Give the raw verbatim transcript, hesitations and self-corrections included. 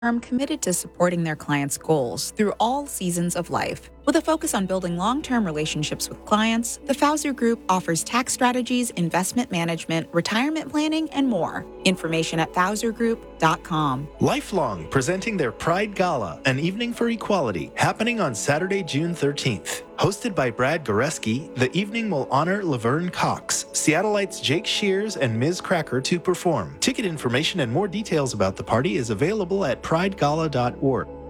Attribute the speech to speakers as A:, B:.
A: firm committed to supporting their clients' goals through all seasons of life. With a focus on building long-term relationships with clients, the Fauser Group offers tax strategies, investment management, retirement planning, and more. Information at fauser group dot com.
B: Lifelong presenting their Pride Gala, an evening for equality, happening on Saturday, June thirteenth. Hosted by Brad Goreski, the evening will honor Laverne Cox, Seattleites Jake Shears, and Miz Cracker to perform. Ticket information and more details about the party is available at pride gala dot org.